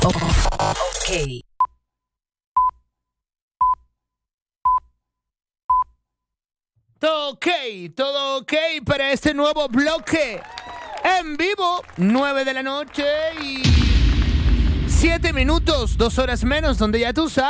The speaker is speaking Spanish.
Ok. Todo ok para este nuevo bloque en vivo, 9 de la noche y 7 minutos, 2 horas menos, donde ya tú sabes.